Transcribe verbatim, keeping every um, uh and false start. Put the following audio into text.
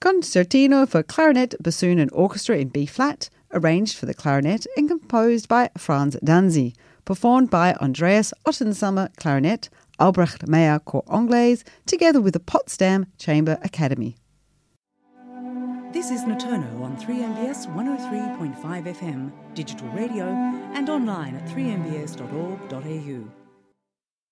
Concertino for clarinet, bassoon and orchestra in B-flat, arranged for the clarinet and composed by Franz Danzi, performed by Andreas Ottensummer clarinet, Albrecht Meyer cor anglaise, together with the Potsdam Chamber Academy. This is Noturno on three M B S one oh three point five F M, digital radio and online at three m b s dot org dot a u.